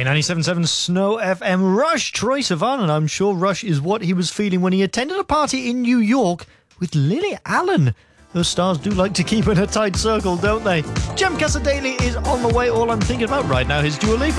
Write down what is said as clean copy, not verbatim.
97.7 Snow FM. Rush, Troye Sivan, and I'm sure Rush is what he was feeling when he attended a party in New York with Lily Allen. Those stars do like to keep in a tight circle, don't they? Jem Casadei is on the way. All I'm thinking about right now is Dua Lipa.